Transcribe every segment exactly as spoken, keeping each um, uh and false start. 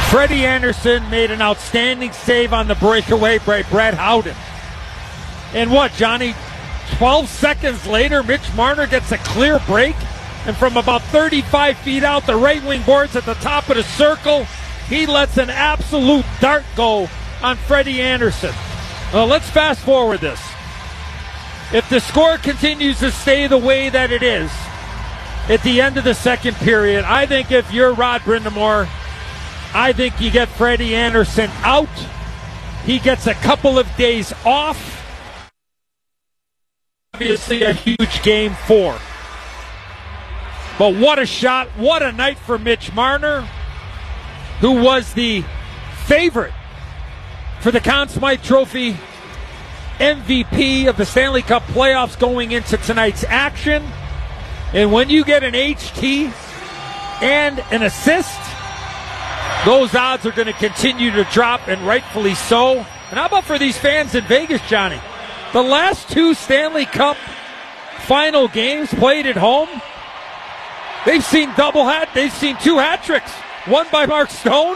Freddie Andersen made an outstanding save on the breakaway by Brett Howden. And what, Johnny? twelve seconds later, Mitch Marner gets a clear break. And from about thirty-five feet out, the right wing boards at the top of the circle, he lets an absolute dart go on Freddie Andersen. Well, let's fast forward this. If the score continues to stay the way that it is at the end of the second period, I think if you're Rod Brind'Amour, I think you get Freddie Andersen out. He gets a couple of days off. Obviously a huge game four. But what a shot, what a night for Mitch Marner, who was the favorite for the Conn Smythe Trophy M V P of the Stanley Cup playoffs going into tonight's action. And when you get an H T and an assist, those odds are going to continue to drop, and rightfully so. And how about for these fans in Vegas, Johnny? The last two Stanley Cup final games played at home, they've seen double hat, they've seen two hat tricks. One by Mark Stone,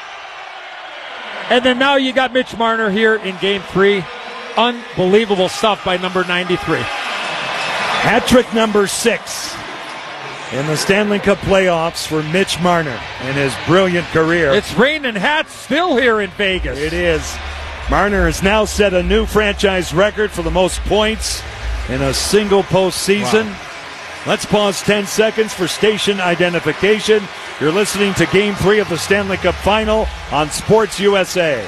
and then now you got Mitch Marner here in game three. Unbelievable stuff by number ninety-three. Hat trick number six in the Stanley Cup playoffs for Mitch Marner in his brilliant career. It's raining hats still here in Vegas. It is. Marner has now set a new franchise record for the most points in a single postseason. Wow. Let's pause ten seconds for station identification. You're listening to Game three of the Stanley Cup Final on Sports U S A.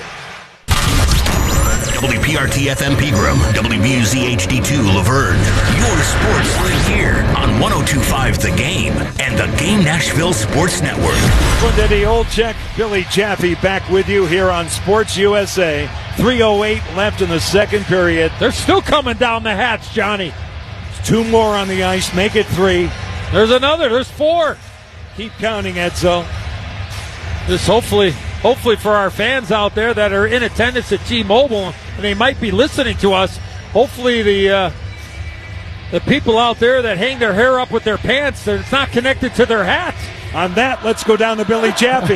W P R T F M Pegram, W B U Z H D two Laverne. Your sports right here on one oh two point five The Game and the Game Nashville Sports Network. Eddie Olczyk, Billy Jaffe back with you here on Sports U S A. three oh eight left in the second period. They're still coming down the hatch, Johnny. Two more on the ice, make it three. There's another, there's four. Keep counting, Edzo. This hopefully, hopefully for our fans out there that are in attendance at T-Mobile, and they might be listening to us, hopefully the uh, the people out there that hang their hair up with their pants, it's not connected to their hats. On that, let's go down to Billy Jaffe.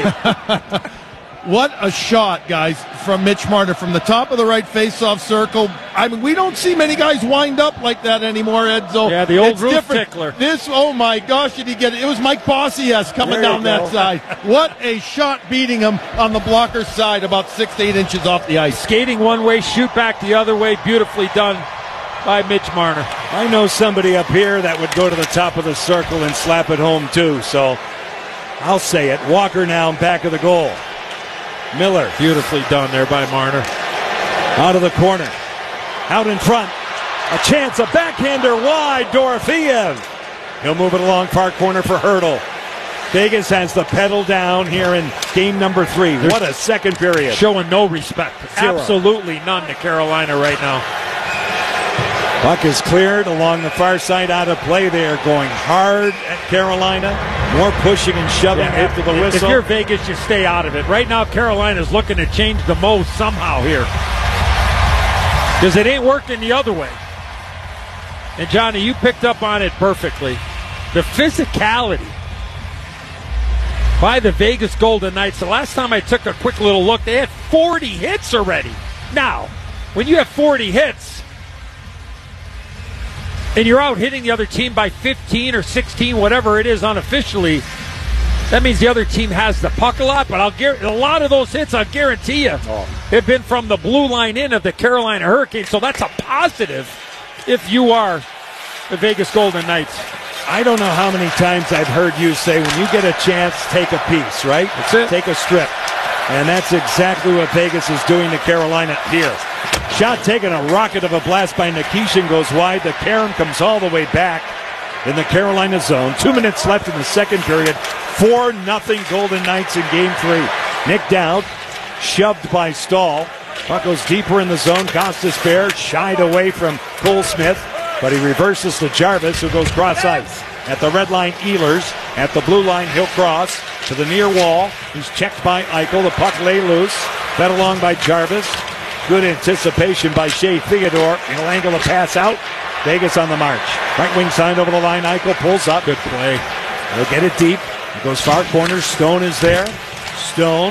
What a shot, guys, from Mitch Marner from the top of the right face-off circle. I mean, we don't see many guys wind up like that anymore, Edzo. Yeah, the old it's roof different. tickler. This, oh my gosh, did he get it? It was Mike Bossy-esque coming down that side. What a shot beating him on the blocker's side about six to eight inches off the ice. Skating one way, shoot back the other way. Beautifully done by Mitch Marner. I know somebody up here that would go to the top of the circle and slap it home too, so I'll say it. Walker now back of the goal. Miller. Beautifully done there by Marner. Out of the corner. Out in front. A chance, a backhander wide. Dorofeev. He'll move it along far corner for Hertl. Vegas has the pedal down here in game number three. What a second period. Showing no respect. Zero. Absolutely none to Carolina right now. Puck is cleared along the far side, out of play. They are going hard at Carolina. More pushing and shoving Yeah, after the if, whistle. If you're Vegas, you stay out of it. Right now, Carolina's looking to change the most somehow here. Because it ain't working the other way. And Johnny, you picked up on it perfectly. The physicality by the Vegas Golden Knights. The last time I took a quick little look, they had forty hits already. Now, when you have forty hits, and you're out hitting the other team by fifteen or sixteen, whatever it is unofficially, that means the other team has the puck a lot. But I'll guarantee, a lot of those hits, I'll guarantee you, oh. have been from the blue line in of the Carolina Hurricanes. So that's a positive if you are the Vegas Golden Knights. I don't know how many times I've heard you say, when you get a chance, take a piece, right? That's it. Take a strip. And that's exactly what Vegas is doing to Carolina here. Shot taken, a rocket of a blast by Nikishin goes wide. The Karen comes all the way back in the Carolina zone. Two minutes left in the second period. four nothing Golden Knights in game three. Nick Dowd, shoved by Stahl. Puck goes deeper in the zone. Costas Bear shied away from Cole Smith, but he reverses to Jarvis, who goes cross ice. At the red line, Ehlers. At the blue line, he'll cross to the near wall. He's checked by Eichel. The puck lay loose. Fed along by Jarvis. Good anticipation by Shea Theodore. He'll angle the pass out. Vegas on the march. Right wing side over the line. Eichel pulls up. Good play. He'll get it deep. He goes far corner. Stone is there. Stone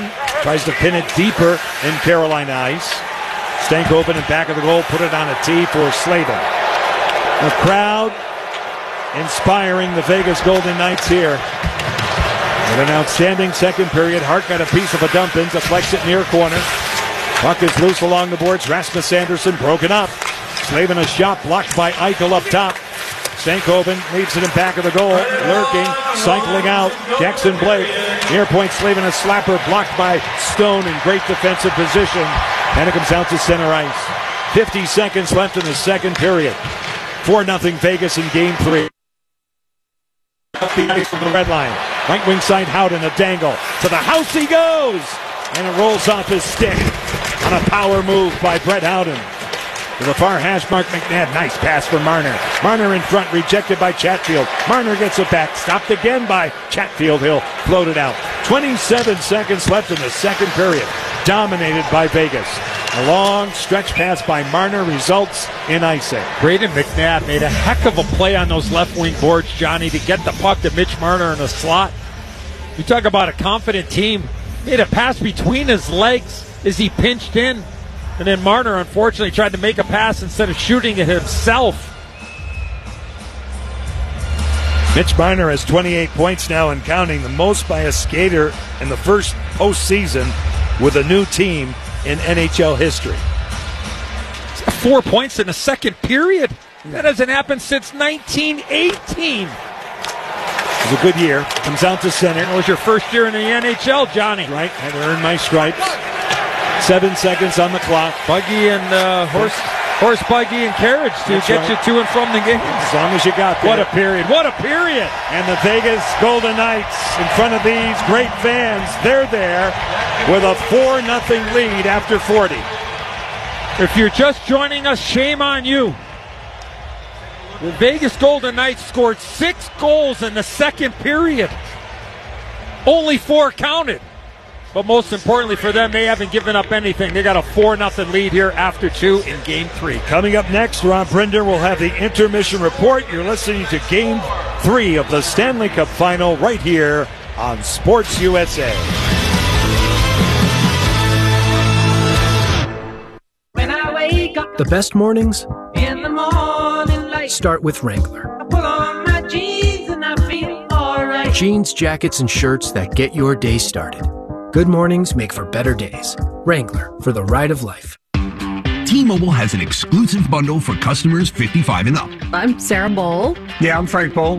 Tries to pin it deeper in Carolina ice. Stankoven in back of the goal, put it on a tee for Slavin. The crowd inspiring the Vegas Golden Knights here. With an outstanding second period, Hart got a piece of a dump in, deflects it near corner. Puck is loose along the boards. Rasmus Andersson broken up. Slavin a shot blocked by Eichel up top. Stankoven leaves it in back of the goal. Lurking, cycling out. Jackson Blake. Near point, Slavin a slapper blocked by Stone in great defensive position. And it comes out to center ice. fifty seconds left in the second period. four nothing Vegas in game three. Up the ice from the red line. Right wing side, Howden, a dangle. To the house he goes! And it rolls off his stick on a power move by Brett Howden. To the far hash mark, McNabb. Nice pass for Marner. Marner in front, rejected by Chatfield. Marner gets it back, stopped again by Chatfield. He'll float it out. twenty-seven seconds left in the second period. Dominated by Vegas. A long stretch pass by Marner results in icing. Braden McNabb made a heck of a play on those left wing boards, Johnny, to get the puck to Mitch Marner in the slot. You talk about a confident team. Made a pass between his legs as he pinched in. And then Marner, unfortunately, tried to make a pass instead of shooting it himself. Mitch Marner has twenty-eight points now and counting, the most by a skater in the first postseason with a new team in N H L history. Four points in the second period. That hasn't happened since nineteen eighteen. It was a good year. Comes out to center. It was your first year in the N H L, Johnny. Right, had to earn my stripes. Seven seconds on the clock. Buggy and uh, horse, horse buggy and carriage to That's get right. you to and from the game. As long as you got there. What a period. What a period. And the Vegas Golden Knights, in front of these great fans, they're there with a four nothing lead after forty. If you're just joining us, shame on you. The Vegas Golden Knights scored six goals in the second period. Only four counted. But most importantly for them, they haven't given up anything. They got a four nothing lead here after two in game three. Coming up next, Rob Brinder will have the intermission report. You're listening to game three of the Stanley Cup Final right here on Sports U S A. When I wake up The best mornings in the morning light, start with Wrangler. I put on my jeans and I feel alright. Jeans, jackets, and shirts that get your day started. Good mornings make for better days. Wrangler, for the ride of life. T-Mobile has an exclusive bundle for customers fifty-five and up. I'm Sarah Bowl. Yeah, I'm Frank Bowl.